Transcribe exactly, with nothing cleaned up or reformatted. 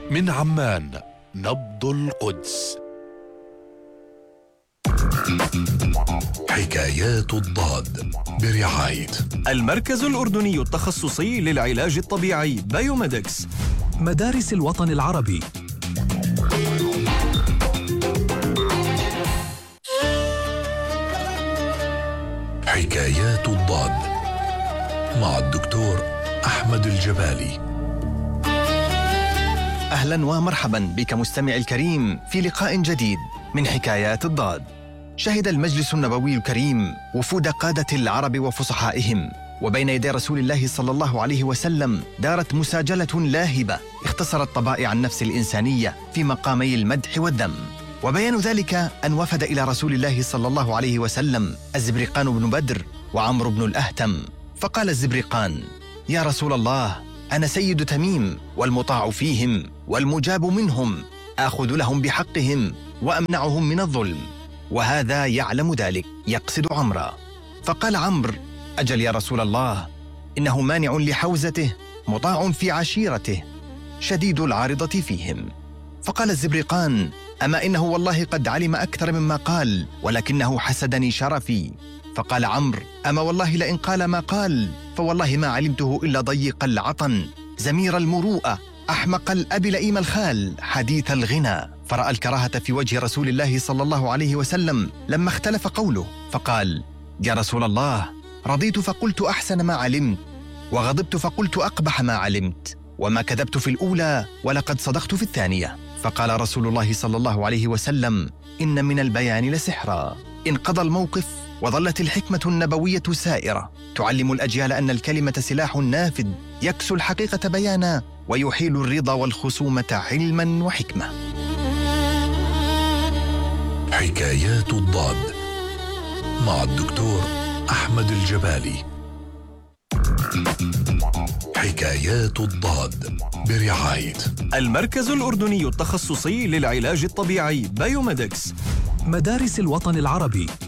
من عمان نبض القدس. حكايات الضاد برعاية المركز الأردني التخصصي للعلاج الطبيعي بايوميدكس، مدارس الوطن العربي. حكايات الضاد مع الدكتور أحمد الجبالي. أهلا ومرحبا بك مستمع الكريم في لقاء جديد من حكايات الضاد. شهد المجلس النبوي الكريم وفود قادة العرب وفصحائهم، وبين يدي رسول الله صلى الله عليه وسلم دارت مساجلة لاهبة اختصرت طبائع النفس الإنسانية في مقامي المدح والذم. وبيان ذلك أن وفد إلى رسول الله صلى الله عليه وسلم الزبرقان بن بدر وعمرو بن الأهتم، فقال الزبرقان: يا رسول الله، أنا سيد تميم والمطاع فيهم والمجاب منهم، آخذ لهم بحقهم وأمنعهم من الظلم، وهذا يعلم ذلك، يقصد عمرا. فقال عمرو: أجل يا رسول الله، إنه مانع لحوزته، مطاع في عشيرته، شديد العارضة فيهم. فقال الزبرقان: أما إنه والله قد علم أكثر مما قال، ولكنه حسدني شرفي. فقال عمرو: أما والله لئن قال ما قال فوالله ما علمته إلا ضيق العطن، زمير المروءة، أحمق الأب لئيم الخال، حديث الغنى. فرأى الكراهة في وجه رسول الله صلى الله عليه وسلم لما اختلف قوله، فقال: يا رسول الله، رضيت فقلت أحسن ما علمت، وغضبت فقلت أقبح ما علمت، وما كذبت في الأولى ولقد صدقت في الثانية. فقال رسول الله صلى الله عليه وسلم: إن من البيان لسحرا. انقضى الموقف وظلت الحكمة النبوية سائرة، تعلم الأجيال أن الكلمة سلاح نافذ يكسو الحقيقة بيانا ويحيل الرضا والخصومة علما وحكمة. حكايات الضاد مع الدكتور أحمد الجبالي. حكايات الضاد برعاية المركز الأردني التخصصي للعلاج الطبيعي بايوميدكس، مدارس الوطن العربي.